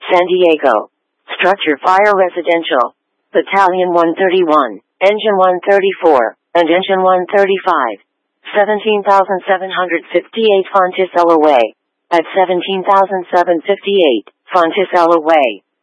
San Diego. Structure Fire Residential. Battalion 131, Engine 134, and Engine 135. 17,758 Fonticello Way. At 17,758, Fonticello Way.